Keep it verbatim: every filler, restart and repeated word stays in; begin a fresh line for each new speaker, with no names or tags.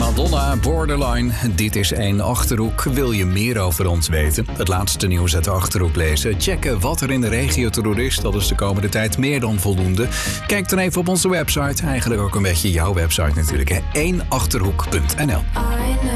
Madonna, Borderline. Dit is één Achterhoek. Wil je meer over ons weten? Het laatste nieuws uit de Achterhoek lezen? Checken wat er in de regio te doen is. Dat is de komende tijd meer dan voldoende. Kijk dan even op onze website. Eigenlijk ook een beetje jouw website natuurlijk. één achterhoek punt n l